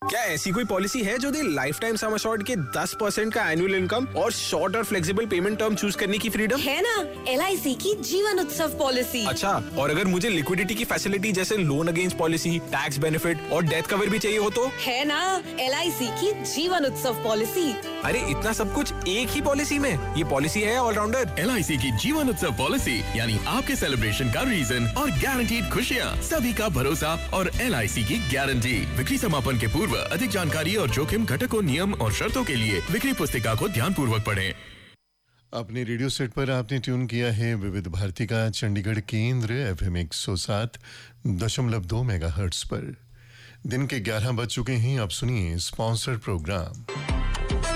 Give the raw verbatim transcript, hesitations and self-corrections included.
क्या ऐसी कोई पॉलिसी है जो day life time sum assured के दस परसेंट का एनुअल इनकम और शॉर्ट और फ्लेक्सिबल पेमेंट टर्म चूज करने की फ्रीडम? है ना, एल आई सी की जीवन उत्सव पॉलिसी। अच्छा, और अगर मुझे लिक्विडिटी की फैसिलिटी जैसे loan against policy, tax benefit और डेथ कवर भी चाहिए हो तो? है ना, एल आई सी की जीवन उत्सव पॉलिसी। अरे इतना सब कुछ एक ही पॉलिसी में? ये पॉलिसी है ऑलराउंडर। एल आई सी की जीवन उत्सव पॉलिसी यानी आपके सेलिब्रेशन का रीजन और गारंटीड खुशियाँ, सभी का भरोसा और एल आई सी की गारंटी। बिक्री समापन के पूर्व अधिक जानकारी और जोखिम घटकों, नियम और शर्तों के लिए बिक्री पुस्तिका को ध्यान पूर्वक पढ़ें। अपने रेडियो सेट पर आपने ट्यून किया है विविध भारती का चंडीगढ़ केंद्र एफ एम एक सौ सात दशमलव दो मेगा हर्ट्ज पर। दिन के ग्यारह बज चुके हैं। अब सुनिए स्पॉन्सर्ड प्रोग्राम।